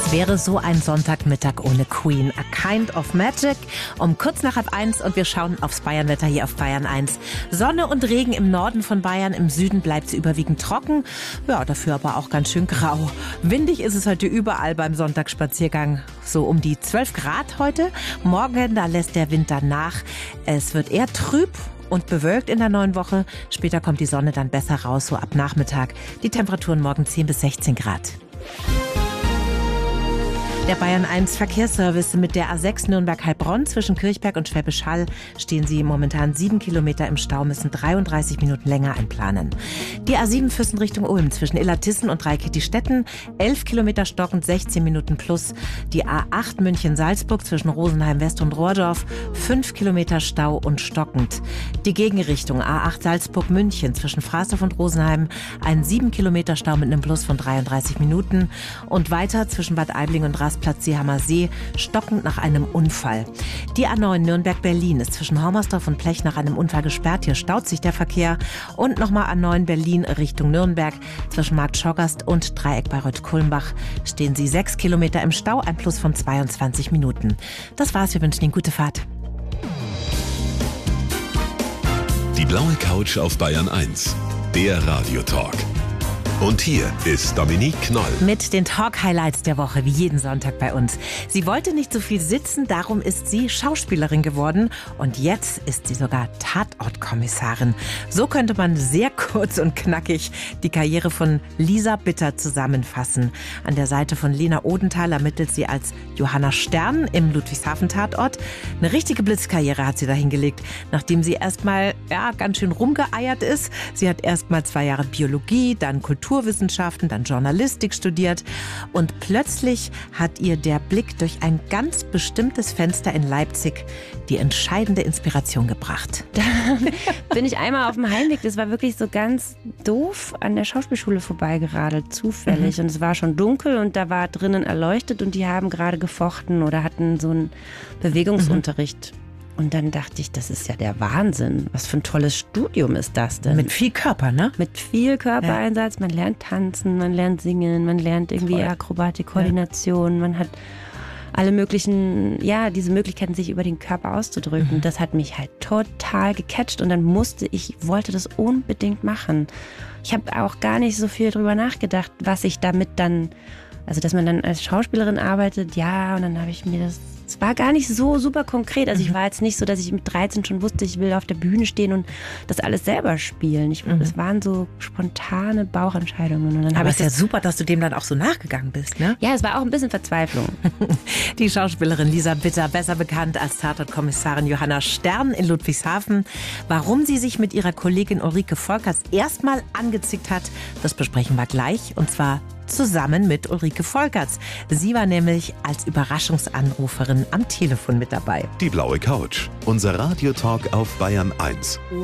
Was wäre so ein Sonntagmittag ohne Queen? A Kind of Magic um kurz nach 12:30 und wir schauen aufs Bayernwetter hier auf Bayern 1. Sonne und Regen im Norden von Bayern, im Süden bleibt es überwiegend trocken, ja, dafür aber auch ganz schön grau. Windig ist es heute überall beim Sonntagsspaziergang, so um die 12 Grad heute. Morgen, da lässt der Wind dann nach. Es wird eher trüb und bewölkt in der neuen Woche. Später kommt die Sonne dann besser raus, so ab Nachmittag. Die Temperaturen morgen 10 bis 16 Grad. Der Bayern 1 Verkehrsservice mit der A6 Nürnberg-Heilbronn zwischen Kirchberg und Schwäbisch Hall stehen Sie momentan 7 Kilometer im Stau, müssen 33 Minuten länger einplanen. Die A7 Füssen Richtung Ulm zwischen Illertissen und Dreikäthi-Stetten 11 Kilometer stockend, 16 Minuten plus. Die A8 München-Salzburg zwischen Rosenheim West und Rohrdorf 5 Kilometer Stau und stockend. Die Gegenrichtung A8 Salzburg-München zwischen Fraßdorf und Rosenheim ein 7 Kilometer Stau mit einem Plus von 33 Minuten und weiter zwischen Bad Aibling und Rastplatz Seehammer See stockend nach einem Unfall. Die A9 Nürnberg-Berlin ist zwischen Hormersdorf und Plech nach einem Unfall gesperrt. Hier staut sich der Verkehr. Und nochmal A9 Berlin Richtung Nürnberg zwischen Markt Schoggast und Dreieck Bayreuth-Kulmbach stehen Sie 6 Kilometer im Stau, ein Plus von 22 Minuten. Das war's, wir wünschen Ihnen gute Fahrt. Die blaue Couch auf Bayern 1, der Radiotalk. Und hier ist Dominique Knoll. Mit den Talk-Highlights der Woche, wie jeden Sonntag bei uns. Sie wollte nicht so viel sitzen, darum ist sie Schauspielerin geworden. Und jetzt ist sie sogar Tatortkommissarin. So könnte man sehr kurz und knackig die Karriere von Lisa Bitter zusammenfassen. An der Seite von Lena Odenthal ermittelt sie als Johanna Stern im Ludwigshafen-Tatort. Eine richtige Blitzkarriere hat sie da hingelegt, nachdem sie erstmal ganz schön rumgeeiert ist. Sie hat erstmal 2 Jahre Biologie, dann Kulturwissenschaften, dann Journalistik studiert und plötzlich hat ihr der Blick durch ein ganz bestimmtes Fenster in Leipzig die entscheidende Inspiration gebracht. Da bin ich einmal auf dem Heimweg, das war wirklich so ganz doof, an der Schauspielschule vorbeigeradelt, zufällig. Und es war schon dunkel und da war drinnen erleuchtet und die haben gerade gefochten oder hatten so einen Bewegungsunterricht. Und dann dachte ich, das ist ja der Wahnsinn. Was für ein tolles Studium ist das denn? Mit viel Körper, ne? Mit viel Körpereinsatz. Man lernt tanzen, man lernt singen, man lernt irgendwie Akrobatik, Koordination. Man hat alle möglichen, diese Möglichkeiten, sich über den Körper auszudrücken. Das hat mich halt total gecatcht und dann wollte das unbedingt machen. Ich habe auch gar nicht so viel drüber nachgedacht, was ich damit dann, also dass man dann als Schauspielerin arbeitet, und dann habe ich mir es war gar nicht so super konkret. Also ich war jetzt nicht so, dass ich mit 13 schon wusste, ich will auf der Bühne stehen und das alles selber spielen. Es waren so spontane Bauchentscheidungen. Und dann aber es ist ja super, dass du dem dann auch so nachgegangen bist, ne? Ja, es war auch ein bisschen Verzweiflung. Die Schauspielerin Lisa Bitter, besser bekannt als Tatortkommissarin Johanna Stern in Ludwigshafen. Warum sie sich mit ihrer Kollegin Ulrike Volkerts erstmal angezickt hat, das besprechen wir gleich. Und zwar zusammen mit Ulrike Volkerts. Sie war nämlich als Überraschungsanruferin am Telefon mit dabei. Die blaue Couch, unser Radiotalk auf Bayern 1.